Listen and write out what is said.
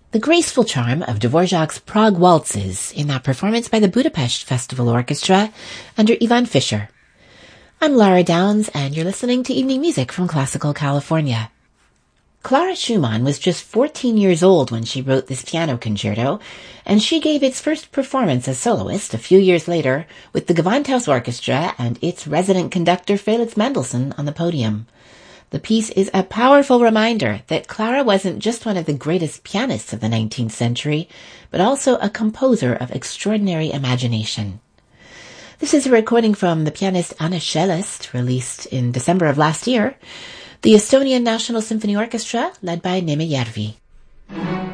The graceful charm of Dvorak's Prague Waltzes in that performance by the Budapest Festival Orchestra under Ivan Fischer. I'm Lara Downs, and you're listening to Evening Music from Classical California. Clara Schumann was just 14 years old when she wrote this piano concerto, and she gave its first performance as soloist a few years later with the Gewandhaus Orchestra and its resident conductor Felix Mendelssohn on the podium. The piece is a powerful reminder that Clara wasn't just one of the greatest pianists of the 19th century, but also a composer of extraordinary imagination. This is a recording from the pianist Anna Cellist, released in December of last year, the Estonian National Symphony Orchestra, led by Neeme Järvi.